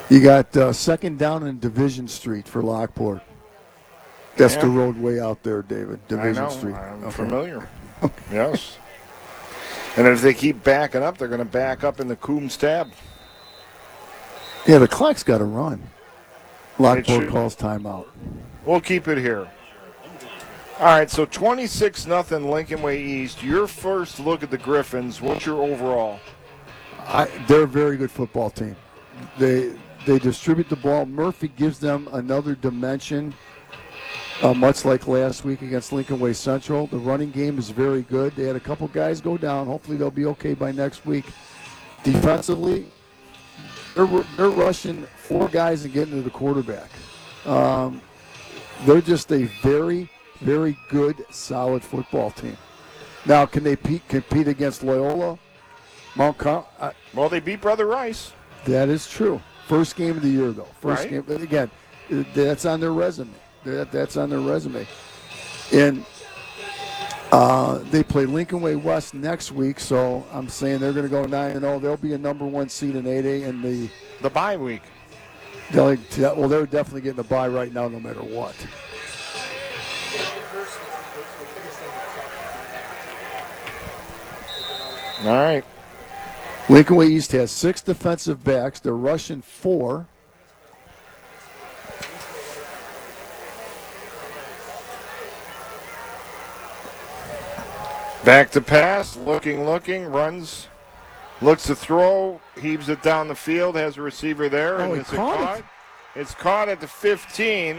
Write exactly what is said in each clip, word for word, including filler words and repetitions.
You got uh, second down in Division Street for Lockport. That's yeah. the road way out there, David. Division I know. Street. I'm okay. familiar. Yes. And if they keep backing up, they're going to back up in the Coombs tab. Yeah, the clock's got to run. Lockport calls timeout. We'll keep it here. All right, so twenty-six nothing Lincoln Way East. Your first look at the Griffins. What's your overall? I, they're a very good football team. They they distribute the ball. Murphy gives them another dimension, uh, much like last week against Lincoln Way Central. The running game is very good. They had a couple guys go down. Hopefully they'll be okay by next week. Defensively, they're, they're rushing four guys and getting to the quarterback. Um, they're just a very, very good, solid football team. Now, can they pe- compete against Loyola? Mount Car- I, well, they beat Brother Rice. That is true. First game of the year, though. First right. game. But again, that's on their resume. That, that's on their resume. And uh, they play Lincoln Way West next week, so I'm saying they're going to go nine and oh. They'll be a number one seed in eight A in the the bye week. They'll, well, they're definitely getting a bye right now, no matter what. All right. Lincoln Way East has six defensive backs. They're rushing four. Back to pass, looking, looking, runs, looks to throw, heaves it down the field, has a receiver there. Oh, and he it's caught caught. it. It's caught at the fifteen.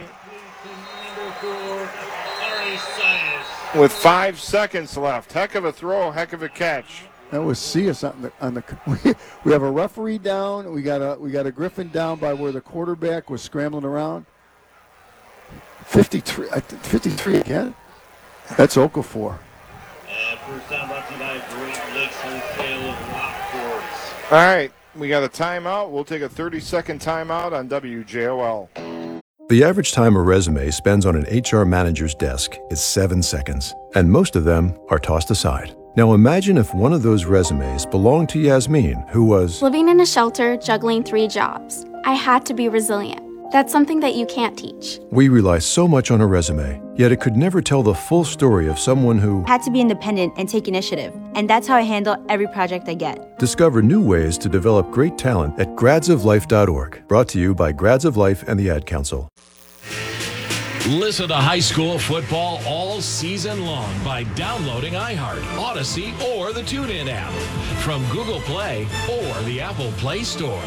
With five seconds left. Heck of a throw, heck of a catch. That was Cius on the on the. We have a referee down. We got a we got a Griffin down by where the quarterback was scrambling around. fifty-three, fifty-three again. That's Okafor. And first down brought to you by Great Lakes Wholesale of Lockport. All right, we got a timeout. We'll take a thirty-second timeout on W J O L. The average time a resume spends on an H R manager's desk is seven seconds, and most of them are tossed aside. Now imagine if one of those resumes belonged to Yasmin, who was living in a shelter, juggling three jobs. I had to be resilient. That's something that you can't teach. We rely so much on a resume, yet it could never tell the full story of someone who had to be independent and take initiative. And that's how I handle every project I get. Discover new ways to develop great talent at grads of life dot org. Brought to you by Grads of Life and the Ad Council. Listen to high school football all season long by downloading iHeart, Odyssey, or the TuneIn app from Google Play or the Apple Play Store.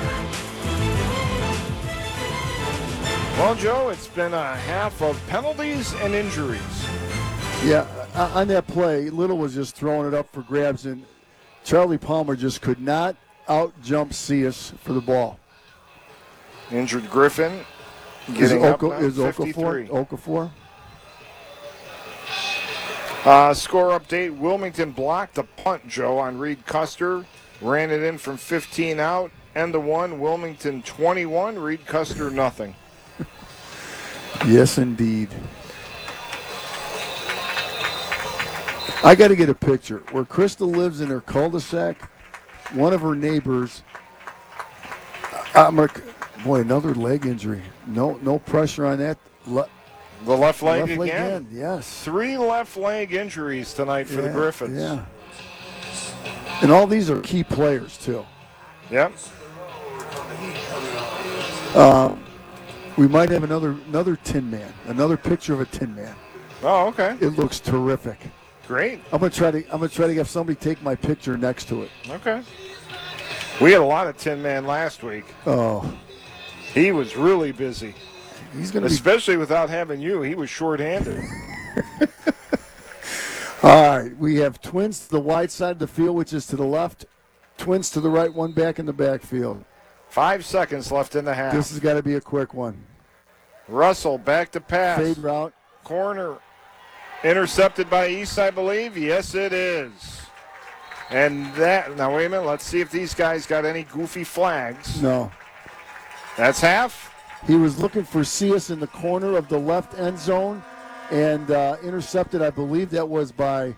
Well, Joe, it's been a half of penalties and injuries. Yeah, on that play, Little was just throwing it up for grabs, and Charlie Palmer just could not out-jump Cius for the ball. Injured Griffin. Is, Getting Oka, up now, is Okafor? Okafor? Uh, score update, Wilmington blocked the punt, Joe, on Reed Custer. Ran it in from fifteen out. End of one, Wilmington twenty-one, Reed Custer nothing. Yes, indeed. I got to get a picture. Where Krista lives in her cul-de-sac, one of her neighbors, I'm gonna, boy, another leg injury. No no pressure on that. Le- the left leg left again? leg again. Yes. Three left leg injuries tonight for yeah, the Griffins. Yeah. And all these are key players, too. Yep. Um, we might have another another Tin Man, another picture of a Tin Man. Oh, okay. It looks terrific. Great. I'm gonna try to I'm gonna try to have somebody take my picture next to it. Okay. We had a lot of Tin Man last week. Oh. He was really busy. He's gonna especially be... without having you. He was shorthanded. All right, we have Twins to the wide side of the field, which is to the left. Twins to the right, one back in the backfield. Five seconds left in the half. This has got to be a quick one. Russell back to pass. Fade route. Corner. Intercepted by East, I believe. Yes, it is. And that, now wait a minute, let's see if these guys got any goofy flags. No. That's half. He was looking for Cius in the corner of the left end zone and uh, intercepted, I believe that was by,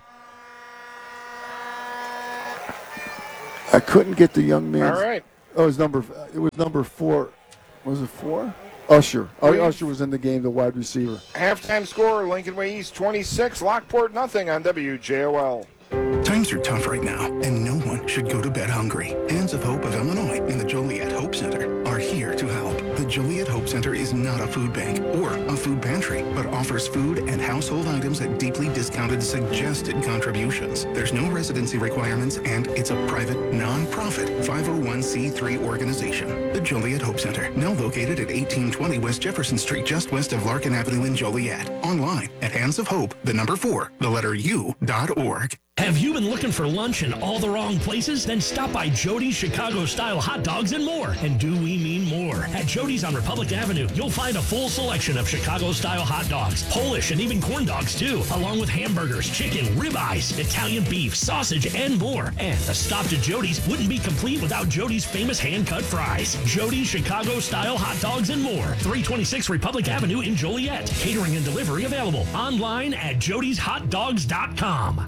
I couldn't get the young man. All right. Oh, it was number, it was number four. Was it four? Usher. Uh, Usher was in the game, the wide receiver. Halftime score, Lincoln Way East twenty-six, Lockport nothing on W J O L. Times are tough right now, and no one should go to bed hungry. Hands of Hope of Illinois and the Joliet Hope Center are here to help. The Joliet Hope Center is not a food bank or a food pantry, but offers food and household items at deeply discounted suggested contributions. There's no residency requirements, and it's a private, non-profit five oh one c three organization. The Joliet Hope Center, now located at eighteen twenty West Jefferson Street, just west of Larkin Avenue in Joliet. Online at hands of hope, the number four, the letter U, dot org. Have you been looking for lunch in all the wrong places? Then stop by Jody's Chicago-style hot dogs and more. And do we mean more? At Jody's on Republic Avenue, you'll find a full selection of Chicago-style hot dogs, Polish and even corn dogs too, along with hamburgers, chicken, ribeyes, Italian beef, sausage, and more. And a stop to Jody's wouldn't be complete without Jody's famous hand-cut fries. Jody's Chicago-style hot dogs and more. three twenty-six Republic Avenue in Joliet. Catering and delivery available online at jodys hot dogs dot com.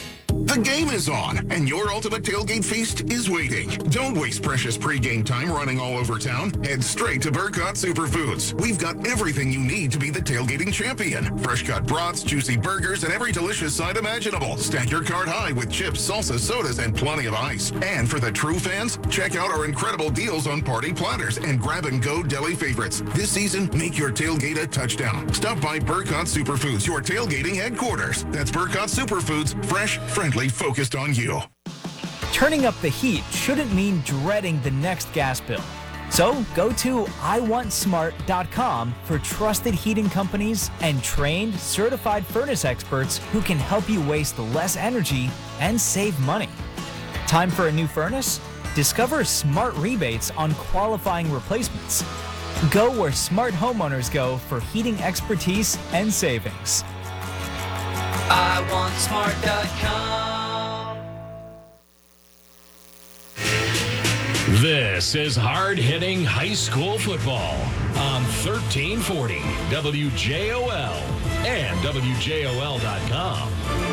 The game is on, and your ultimate tailgate feast is waiting. Don't waste precious pregame time running all over town. Head straight to Burkott Superfoods. We've got everything you need to be the tailgating champion. Fresh-cut brats, juicy burgers, and every delicious side imaginable. Stack your cart high with chips, salsa, sodas, and plenty of ice. And for the true fans, check out our incredible deals on party platters and grab-and-go deli favorites. This season, make your tailgate a touchdown. Stop by Burkott Superfoods, your tailgating headquarters. That's Burkott Superfoods, fresh, friendly, focused on you. Turning up the heat shouldn't mean dreading the next gas bill. So go to I want smart dot com for trusted heating companies and trained, certified furnace experts who can help you waste less energy and save money. Time for a new furnace? Discover smart rebates on qualifying replacements. Go where smart homeowners go for heating expertise and savings. I want smart dot com. This is hard-hitting high school football on thirteen forty W J O L and W J O L dot com.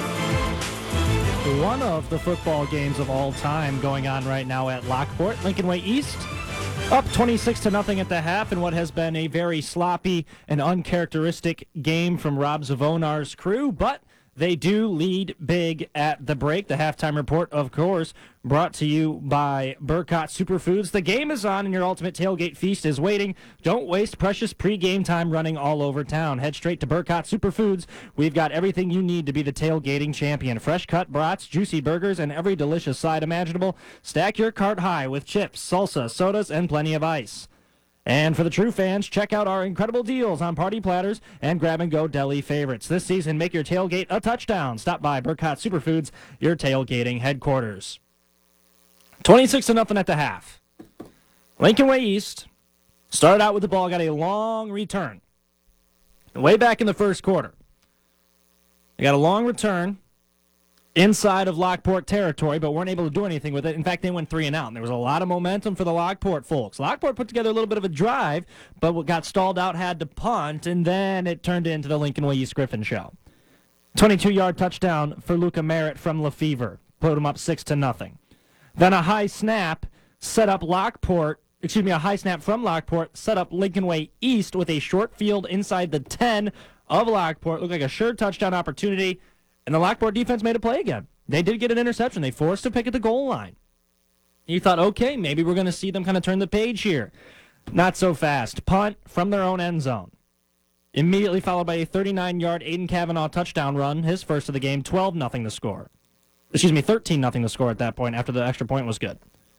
One of the football games of all time going on right now at Lockport. Lincoln Way East up twenty-six to nothing at the half in what has been a very sloppy and uncharacteristic game from Rob Zavonar's crew, but they do lead big at the break. The halftime report, of course, brought to you by Burkott Superfoods. The game is on and your ultimate tailgate feast is waiting. Don't waste precious pregame time running all over town. Head straight to Burkott Superfoods. We've got everything you need to be the tailgating champion. Fresh cut brats, juicy burgers, and every delicious side imaginable. Stack your cart high with chips, salsa, sodas, and plenty of ice. And for the true fans, check out our incredible deals on party platters and grab-and-go deli favorites. This season, make your tailgate a touchdown. Stop by Burkott Superfoods, your tailgating headquarters. twenty-six to nothing at the half. Lincoln Way East started out with the ball, got a long return. Way back in the first quarter. They got a long return inside of Lockport territory, but weren't able to do anything with it. In fact, they went three and out, and there was a lot of momentum for the Lockport folks. Lockport put together a little bit of a drive, but what got stalled out, had to punt, and then it turned into the Lincoln Way East Griffin show. twenty-two-yard touchdown for Luca Merritt from Lefevre. Put him up six to nothing. Then a high snap set up Lockport, excuse me, a high snap from Lockport set up Lincoln Way East with a short field inside the ten of Lockport. Looked like a sure touchdown opportunity. And the Lockport defense made a play again. They did get an interception. They forced a pick at the goal line. You thought, okay, maybe we're going to see them kind of turn the page here. Not so fast. Punt from their own end zone. Immediately followed by a thirty-nine-yard Aiden Cavanaugh touchdown run, his first of the game, twelve nothing to score. Excuse me, thirteen nothing to score at that point after the extra point was good.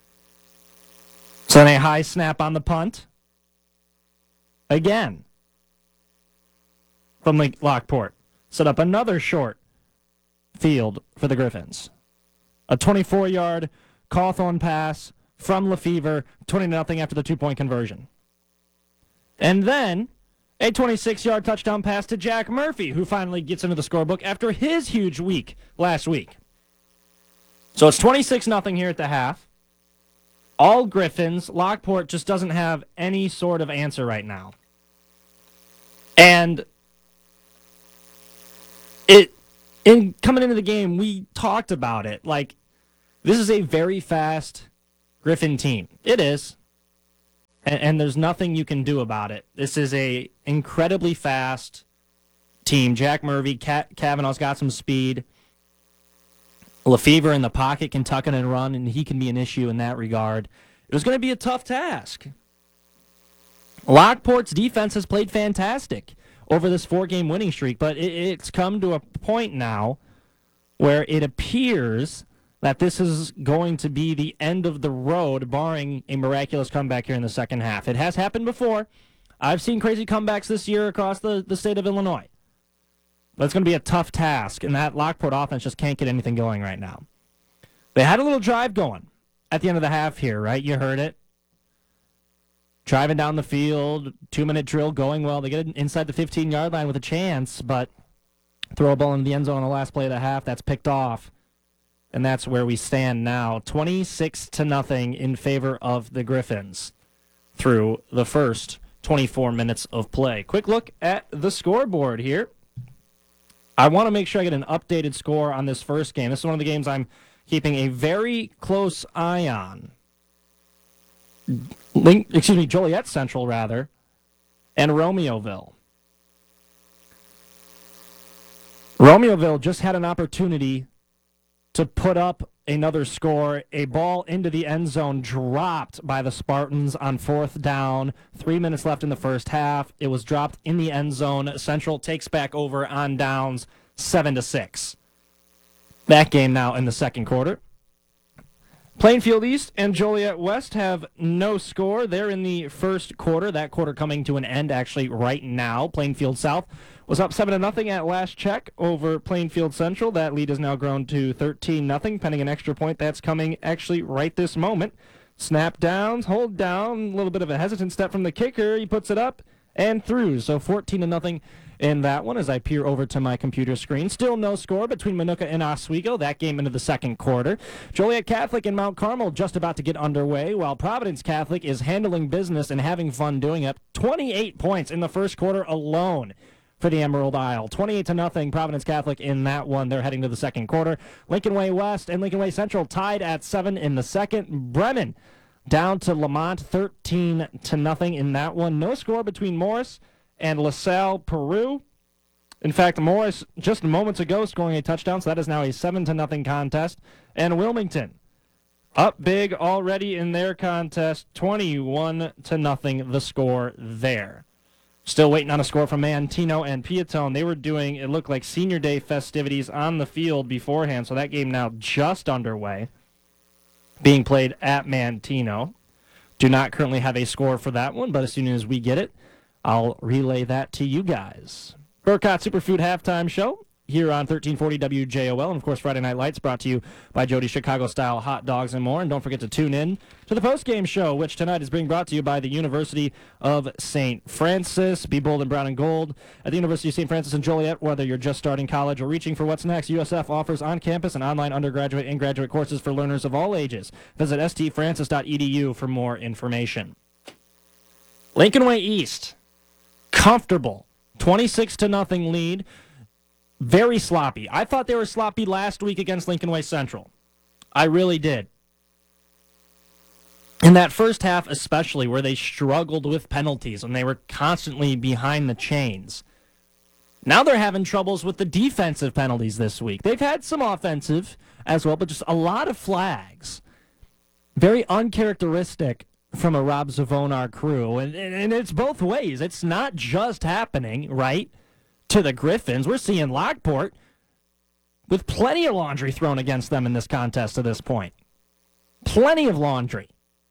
So then a high snap on the punt. Again. From Lockport. Set up another short field for the Griffins. A twenty-four-yard Cawthorn pass from Lefevre, twenty nothing after the two-point conversion. And then a twenty-six-yard touchdown pass to Jack Murphy, who finally gets into the scorebook after his huge week last week. So it's twenty-six nothing here at the half. All Griffins. Lockport just doesn't have any sort of answer right now. And it In coming into the game, we talked about it. Like, this is a very fast Griffin team. It is. and, and there's nothing you can do about it. This is a incredibly fast team. Jack Murphy, Ca- Cavanaugh's got some speed. Lefevre in the pocket can tuck it and run, and he can be an issue in that regard. It was going to be a tough task. Lockport's defense has played fantastic over this four-game winning streak, but it, it's come to a point now where it appears that this is going to be the end of the road, barring a miraculous comeback here in the second half. It has happened before. I've seen crazy comebacks this year across the, the state of Illinois. But it's going to be a tough task, and that Lockport offense just can't get anything going right now. They had a little drive going at the end of the half here, right? You heard it. Driving down the field, two-minute drill going well. They get it inside the fifteen-yard line with a chance, but throw a ball into the end zone on the last play of the half. That's picked off, and that's where we stand now. twenty-six to nothing in favor of the Griffins through the first twenty-four minutes of play. Quick look at the scoreboard here. I want to make sure I get an updated score on this first game. This is one of the games I'm keeping a very close eye on. Link, excuse me, Joliet Central, rather, and Romeoville. Romeoville just had an opportunity to put up another score. A ball into the end zone dropped by the Spartans on fourth down. Three minutes left in the first half. It was dropped in the end zone. Central takes back over on downs, seven to six. That game now in the second quarter. Plainfield East and Joliet West have no score. They're in the first quarter. That quarter coming to an end actually right now. Plainfield South was up seven to nothing at last check over Plainfield Central. That lead has now grown to thirteen nothing, pending an extra point. That's coming actually right this moment. Snap downs, hold down, a little bit of a hesitant step from the kicker. He puts it up and through. So fourteen to nothing in that one as I peer over to my computer screen. Still no score between Minooka and Oswego. That game into the second quarter. Joliet Catholic and Mount Carmel just about to get underway, while Providence Catholic is handling business and having fun doing it. twenty-eight points in the first quarter alone for the Emerald Isle. twenty-eight to nothing, Providence Catholic in that one. They're heading to the second quarter. Lincoln Way West and Lincoln Way Central tied at seven in the second. Bremen down to Lamont, thirteen to nothing in that one. No score between Morris and LaSalle Peru. In fact, Morris just moments ago scoring a touchdown, so that is now a seven to nothing contest. And Wilmington up big already in their contest, twenty-one to nothing the score there. Still waiting on a score from Mantino and Piatone. They were doing, it looked like senior day festivities on the field beforehand, so that game now just underway, being played at Mantino. Do not currently have a score for that one, but as soon as we get it, I'll relay that to you guys. Burkott Superfood Halftime Show here on thirteen forty W J O L. And, of course, Friday Night Lights brought to you by Jody's Chicago-style hot dogs and more. And don't forget to tune in to the postgame show, which tonight is being brought to you by the University of Saint Francis. Be bold in brown and gold at the University of Saint Francis in Joliet. Whether you're just starting college or reaching for what's next, U S F offers on-campus and online undergraduate and graduate courses for learners of all ages. Visit s t francis dot e d u for more information. Lincoln Way East. Comfortable, twenty-six to nothing lead. Very sloppy. I thought they were sloppy last week against Lincoln Way Central. I really did. In that first half especially, where they struggled with penalties and they were constantly behind the chains. Now they're having troubles with the defensive penalties this week. They've had some offensive as well, but just a lot of flags. Very uncharacteristic from a Rob Zavonar crew, and, and, and it's both ways. It's not just happening, right, to the Griffins. We're seeing Lockport with plenty of laundry thrown against them in this contest to this point. Plenty of laundry.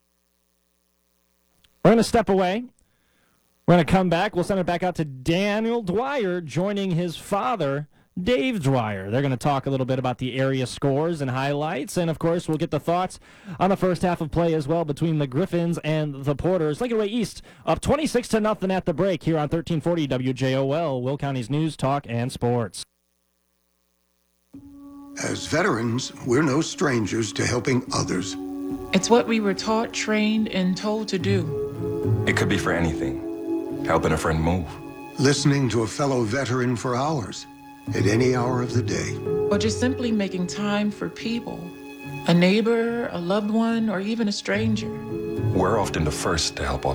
We're going to step away. We're going to come back. We'll send it back out to Daniel Dwyer joining his father, Dave Dwyer. They're going to talk a little bit about the area scores and highlights, and of course we'll get the thoughts on the first half of play as well between the Griffins and the Porters. Lincoln Way East up twenty-six to nothing at the break here on thirteen forty W J O L, Will County's News, Talk, and Sports. As veterans, we're no strangers to helping others. It's what we were taught, trained, and told to do. It could be for anything. Helping a friend move. Listening to a fellow veteran for hours. At any hour of the day. Or just simply making time for people. A neighbor, a loved one, or even a stranger. We're often the first to help